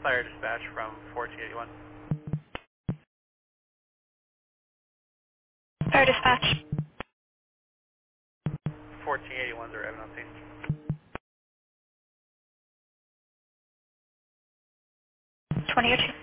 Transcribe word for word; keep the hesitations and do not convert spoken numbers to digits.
Fire dispatch from fourteen eighty-one. Fire dispatch. fourteen eighty-one's arriving on scene. twenty oh two.